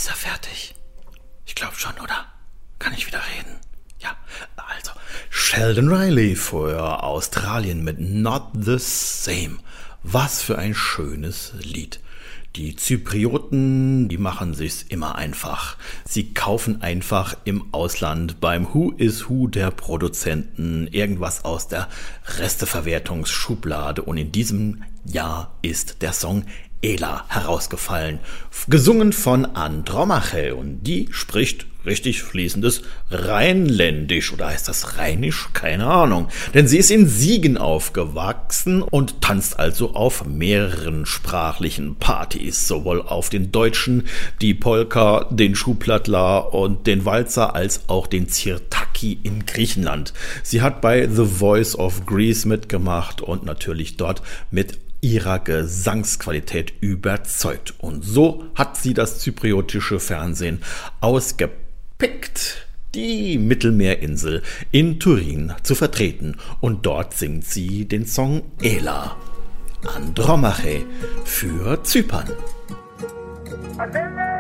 Ist er fertig? Ich glaube schon, oder? Kann ich wieder reden? Ja, also Sheldon Riley für Australien mit Not the Same. Was für ein schönes Lied. Die Zyprioten, die machen sich's immer einfach. Sie kaufen einfach im Ausland beim Who is Who der Produzenten irgendwas aus der Resteverwertungsschublade und in diesem Jahr ist der Song Ela herausgefallen, gesungen von Andromache und die spricht richtig fließendes Rheinländisch oder heißt das Rheinisch? Keine Ahnung, denn sie ist in Siegen aufgewachsen und tanzt also auf mehreren sprachlichen Partys, sowohl auf den Deutschen, die Polka, den Schuhplattler und den Walzer als auch den Tsirtaki in Griechenland. Sie hat bei The Voice of Greece mitgemacht und natürlich dort mit ihrer Gesangsqualität überzeugt. Und so hat sie das zypriotische Fernsehen ausgepickt, die Mittelmeerinsel in Turin zu vertreten. Und dort singt sie den Song Ela, Andromache für Zypern.